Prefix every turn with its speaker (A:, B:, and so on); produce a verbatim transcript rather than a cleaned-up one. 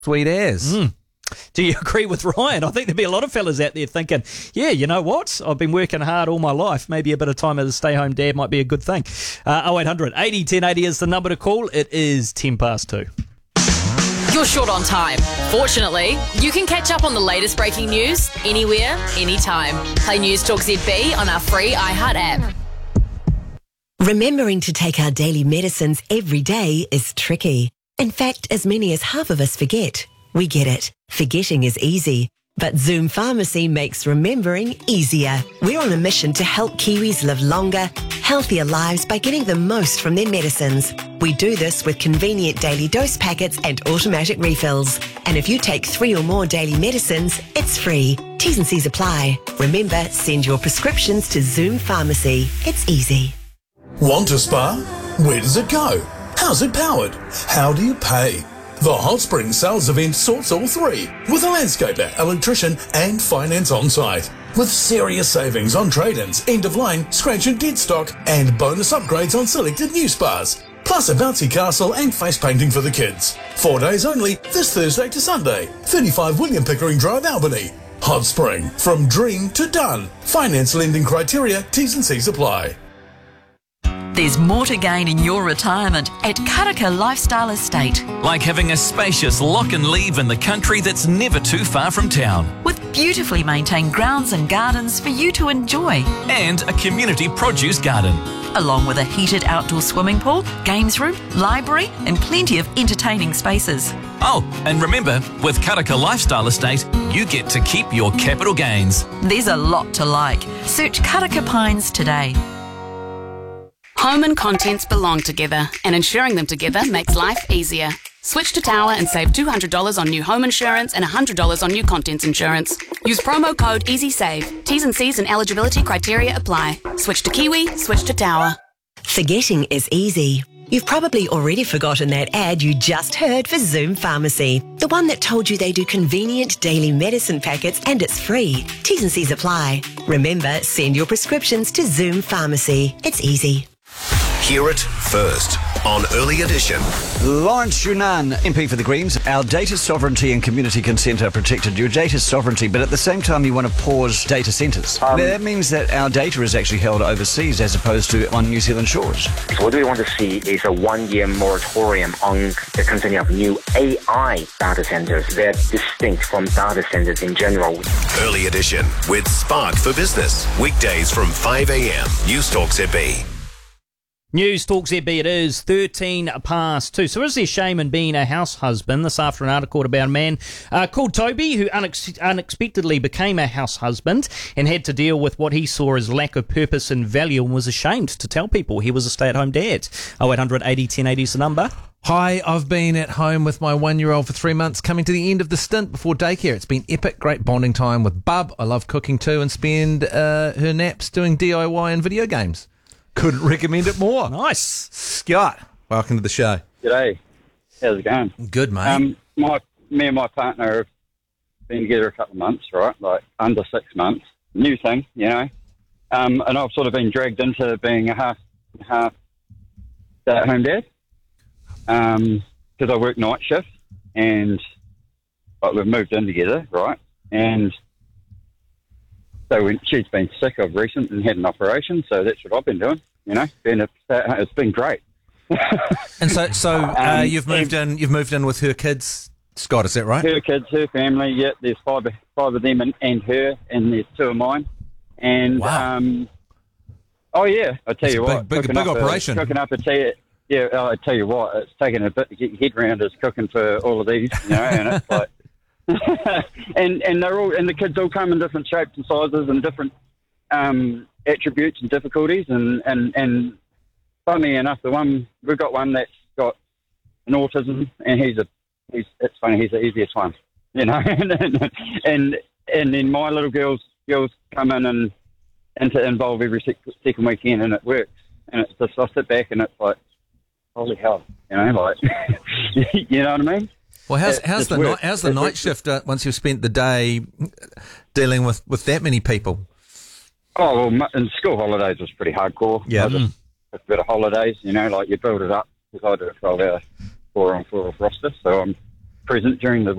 A: Sweet as.
B: Mm. Do you agree with Ryan? I think there'd be a lot of fellas out there thinking, yeah, you know what? I've been working hard all my life. Maybe a bit of time as a stay-home dad might be a good thing. Uh, oh eight hundred eighty ten eighty is the number to call. It is ten past two.
C: You're short on time. Fortunately, you can catch up on the latest breaking news anywhere, anytime. Play News Talk Z B on our free iHeart app.
D: Remembering to take our daily medicines every day is tricky. In fact, as many as half of us forget. We get it. Forgetting is easy. But Zoom Pharmacy makes remembering easier. We're on a mission to help Kiwis live longer, healthier lives by getting the most from their medicines. We do this with convenient daily dose packets and automatic refills. And if you take three or more daily medicines, it's free. T's and C's apply. Remember, send your prescriptions to Zoom Pharmacy. It's easy.
E: Want a spa? Where does it go? How's it powered? How do you pay? The Hot Spring Sales event sorts all three, with a landscaper, electrician and finance on site. With serious savings on trade-ins, end-of-line, scratch and dead stock and bonus upgrades on selected new spas. Plus a bouncy castle and face painting for the kids. Four days only, this Thursday to Sunday. thirty-five William Pickering Drive, Albany. Hot Spring, from dream to done. Finance lending criteria, T's and C's apply.
F: There's more to gain in your retirement at Karaka Lifestyle Estate.
G: Like having a spacious lock and leave in the country that's never too far from town.
F: With beautifully maintained grounds and gardens for you to enjoy.
G: And a community produce garden.
F: Along with a heated outdoor swimming pool, games room, library and plenty of entertaining spaces.
G: Oh, and remember, with Karaka Lifestyle Estate, you get to keep your capital gains.
F: There's a lot to like. Search Karaka Pines today.
C: Home and contents belong together, and insuring them together makes life easier. Switch to Tower and save two hundred dollars on new home insurance and one hundred dollars on new contents insurance. Use promo code EasySave. T's and C's and eligibility criteria apply. Switch to Kiwi, switch to Tower.
D: Forgetting is easy. You've probably already forgotten that ad you just heard for Zoom Pharmacy. The one that told you they do convenient daily medicine packets and it's free. T's and C's apply. Remember, send your prescriptions to Zoom Pharmacy. It's easy.
H: Hear it first on Early Edition.
I: Lawrence Yunnan, M P for the Greens. Our data sovereignty and community consent are protected. Your data sovereignty, but at the same time you want to pause data centres. Um, now, that means that our data is actually held overseas as opposed to on New Zealand shores.
J: So what we want to see is a one-year moratorium on the continuing of new A I data centres. They're distinct from data centres in general.
H: Early Edition with Spark for Business. Weekdays from five a.m. News Talk Z B.
B: News Talk Z B, it is thirteen past two. So is there shame in being a house husband? This after an article about a man uh, called Toby who unex- unexpectedly became a house husband and had to deal with what he saw as lack of purpose and value and was ashamed to tell people he was a stay-at-home dad. oh eight hundred eighty ten eighty is the number.
A: Hi, I've been at home with my one-year-old for three months, coming to the end of the stint before daycare. It's been epic, great bonding time with Bub. I love cooking too and spend uh, her naps doing D I Y and video games. Couldn't recommend it more.
B: Nice.
A: Scott, welcome to the show.
K: G'day. How's it going?
A: Good, mate.
K: Um, my, me and my partner have been together a couple of months, right? Like under six months. New thing, you know. Um, and I've sort of been dragged into being a half, half stay-at-home dad. Um, because I work night shift and like, we've moved in together, right? And so when she's been sick of recent and had an operation, so that's what I've been doing, you know. Been a, it's been great.
A: And so, so uh,
K: um,
A: you've moved in. You've moved in with her kids, Scott. Is that right?
K: Her kids, her family. Yeah, there's five, five of them and, and her, and there's two of mine. And
A: wow.
K: um, oh yeah, I tell
A: it's
K: you
A: a
K: what,
A: big, big, big operation.
K: A, cooking up a tea. Yeah, I tell you what, it's taken a bit to get your head round is cooking for all of these, you know, and it's like. and and they're all and the kids all come in different shapes and sizes and different um, attributes and difficulties and, and, and funny enough, the one we've got one that's got an autism and he's a he's it's funny he's the easiest one, you know, and and and then my little girls girls come in and and to involve every sec- second weekend and it works and it's just I sit back and it's like holy hell, you know, like you know what I mean.
A: Well, how's,
K: It-
A: how's
K: it's
A: the
K: work.
A: night, how's the
K: It
A: night
K: works.
A: shift uh, once you've spent the day dealing with, with that many people?
K: Oh, well, mu- in school holidays was pretty hardcore.
A: Yeah.
K: I just, a bit of holidays, you know, like you build it up because I do a twelve hour four on four off roster, so I'm present during the